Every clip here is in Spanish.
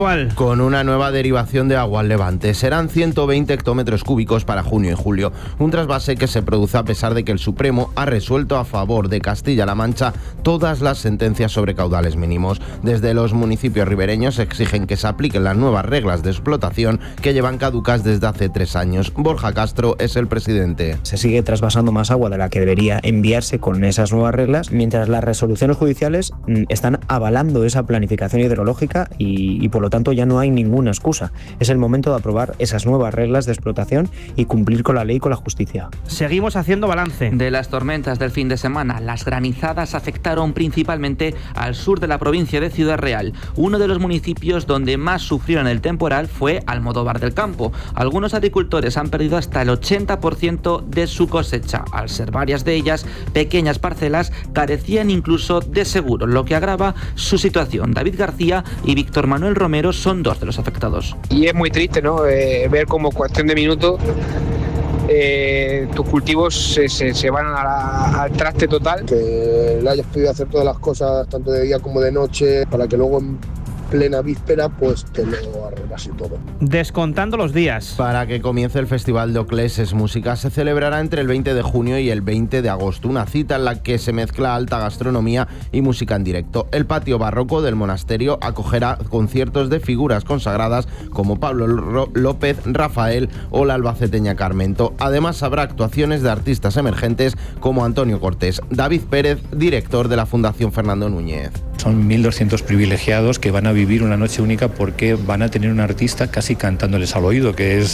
Con una nueva derivación de agua al Levante. Serán 120 hectómetros cúbicos para junio y julio. Un trasvase que se produce a pesar de que el Supremo ha resuelto a favor de Castilla-La Mancha todas las sentencias sobre caudales mínimos. Desde los municipios ribereños exigen que se apliquen las nuevas reglas de explotación que llevan caducas desde hace 3 años. Borja Castro es el presidente. Se sigue trasvasando más agua de la que debería enviarse con esas nuevas reglas, mientras las resoluciones judiciales están avalando esa planificación hidrológica y por lo tanto ya no hay ninguna excusa. Es el momento de aprobar esas nuevas reglas de explotación y cumplir con la ley y con la justicia. Seguimos haciendo balance. De las tormentas del fin de semana, las granizadas afectaron principalmente al sur de la provincia de Ciudad Real. Uno de los municipios donde más sufrieron el temporal fue Almodóvar del Campo. Algunos agricultores han perdido hasta el 80% de su cosecha. Al ser varias de ellas pequeñas parcelas, carecían incluso de seguro, lo que agrava su situación. David García y Víctor Manuel Romero son 2 de los afectados. Y es muy triste, ¿no? Ver como cuestión de minutos tus cultivos se van al traste total. Que le hayas podido hacer todas las cosas, tanto de día como de noche, para que luego en plena víspera pues te lo arreglase todo. Descontando los días. Para que comience el Festival de Ocleses Música se celebrará entre el 20 de junio y el 20 de agosto, una cita en la que se mezcla alta gastronomía y música en directo. El patio barroco del monasterio acogerá conciertos de figuras consagradas como Pablo López, Rafael o la albaceteña Carmento. Además habrá actuaciones de artistas emergentes como Antonio Cortés. David Pérez, director de la Fundación Fernando Núñez. Son 1.200 privilegiados que van a vivir una noche única porque van a tener un artista casi cantándoles al oído, que es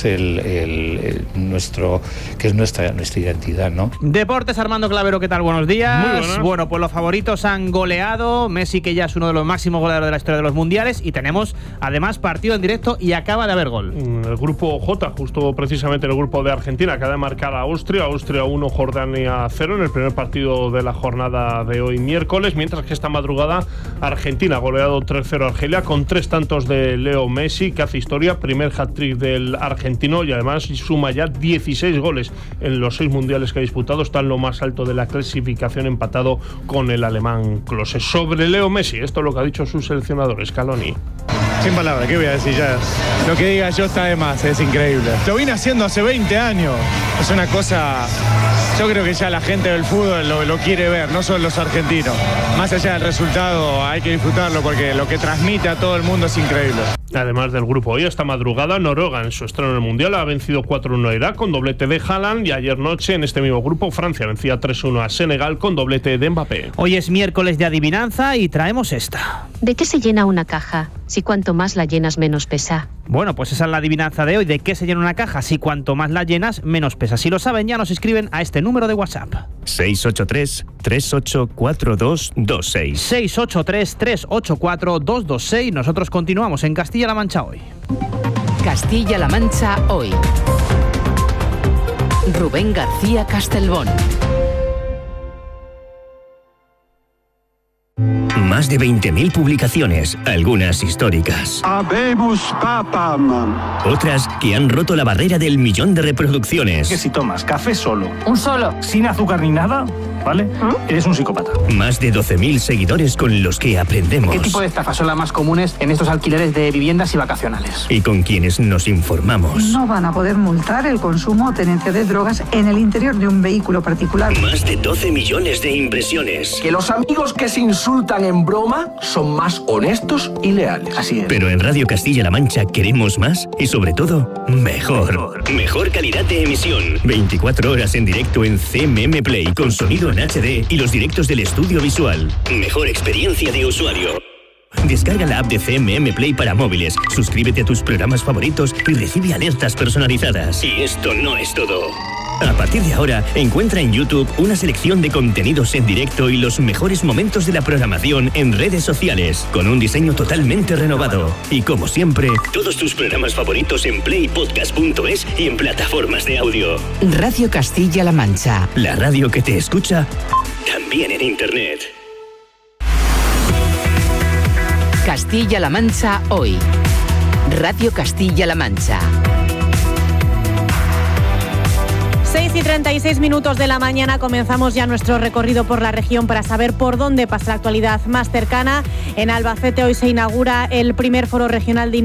nuestra identidad, ¿no? Deportes, Armando Clavero, ¿qué tal? Buenos días. Muy buenas. Bueno, pues los favoritos han goleado. Messi, que ya es uno de los máximos goleadores de la historia de los mundiales, y tenemos además partido en directo y acaba de haber gol. El grupo J, justo precisamente el grupo de Argentina, acaba de marcar a Austria 1, Jordania 0 en el primer partido de la jornada de hoy miércoles, mientras que esta madrugada Argentina ha goleado 3-0 a Argelia con 3 tantos de Leo Messi, que hace historia, primer hat-trick del argentino, y además suma ya 16 goles en los 6 mundiales que ha disputado. Está en lo más alto de la clasificación, empatado con el alemán Klose. Sobre Leo Messi, esto es lo que ha dicho su seleccionador Scaloni. Sin palabras, ¿qué voy a decir ya? Lo que diga yo está de más, es increíble. Lo vine haciendo hace 20 años. Es una cosa... Yo creo que ya la gente del fútbol lo quiere ver, no solo los argentinos. Más allá del resultado, hay que disfrutarlo porque lo que transmite a todo el mundo es increíble. Además del grupo hoy, esta madrugada, Noruega en su estreno en el Mundial ha vencido 4-1 a Irak con doblete de Haaland, y ayer noche en este mismo grupo Francia vencía 3-1 a Senegal con doblete de Mbappé. Hoy es miércoles de adivinanza y traemos esta. ¿De qué se llena una caja? Si cuanto más la llenas, menos pesa. Bueno, pues esa es la adivinanza de hoy. ¿De qué se llena una caja? Si cuanto más la llenas, menos pesa. Si lo saben, ya nos escriben a este número de WhatsApp. 683-384226. 683-384-226. Nosotros continuamos en Castilla-La Mancha hoy. Castilla-La Mancha hoy. Rubén García Castelbón. Más de 20.000 publicaciones, algunas históricas. Habemus papam. Otras que han roto la barrera del 1.000.000 de reproducciones. Que si tomas café solo, Un solo. sin azúcar ni nada, ¿vale? Eres un psicópata. Más de 12.000 seguidores con los que aprendemos. ¿Qué tipo de estafas son las más comunes en estos alquileres de viviendas y vacacionales? Y con quienes nos informamos. No van a poder multar el consumo o tenencia de drogas en el interior de un vehículo particular. Más de 12 millones de impresiones. Que los amigos que se insultan en broma son más honestos y leales. Así es. Pero en Radio Castilla-La Mancha queremos más y sobre todo, mejor. Mejor calidad de emisión. 24 horas en directo en CMM Play con sonido en HD y los directos del estudio visual. Mejor experiencia de usuario. Descarga la app de CMM Play para móviles, suscríbete a tus programas favoritos y recibe alertas personalizadas. Y esto no es todo. A partir de ahora, encuentra en YouTube una selección de contenidos en directo y los mejores momentos de la programación en redes sociales, con un diseño totalmente renovado. Y como siempre, todos tus programas favoritos en playpodcast.es y en plataformas de audio. Radio Castilla-La Mancha. La radio que te escucha también en Internet. Castilla-La Mancha hoy. Radio Castilla-La Mancha. 6:36 de la mañana comenzamos ya nuestro recorrido por la región para saber por dónde pasa la actualidad más cercana. En Albacete hoy se inaugura el primer foro regional de